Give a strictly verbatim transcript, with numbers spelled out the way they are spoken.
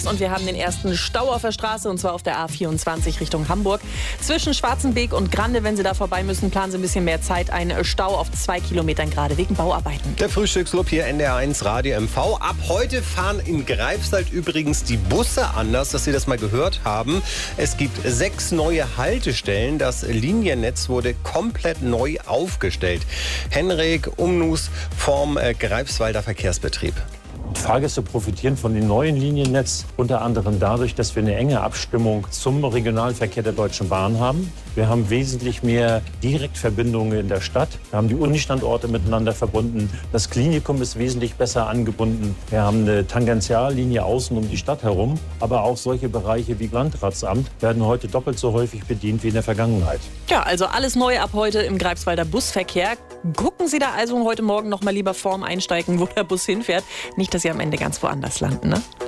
und wir haben den ersten Stau auf der Straße, und zwar auf der A vierundzwanzig Richtung Hamburg. Zwischen Schwarzenbeek und Grande, wenn Sie da vorbei müssen, planen Sie ein bisschen mehr Zeit. Ein Stau auf zwei Kilometern gerade wegen Bauarbeiten. Der Frühstücksclub hier N D R eins Radio M V. Ab heute fahren in Greifswald übrigens die Busse anders, dass Sie das mal gehört haben. Es gibt sechs neue Haltestellen. Das Liniennetz wurde komplett neu aufgestellt. Henrik Umnus vom äh, Greifswalder Verkehrsbetrieb. Fahrgäste profitieren von dem neuen Liniennetz unter anderem dadurch, dass wir eine enge Abstimmung zum Regionalverkehr der Deutschen Bahn haben. Wir haben wesentlich mehr Direktverbindungen in der Stadt. Wir haben die Unistandorte miteinander verbunden. Das Klinikum ist wesentlich besser angebunden. Wir haben eine Tangentiallinie außen um die Stadt herum. Aber auch solche Bereiche wie Landratsamt werden heute doppelt so häufig bedient wie in der Vergangenheit. Ja, also alles neu ab heute im Greifswalder Busverkehr. Gucken Sie da also heute Morgen noch mal lieber vorm Einsteigen, wo der Bus hinfährt. Nicht, dass Sie am Ende ganz woanders landen, ne?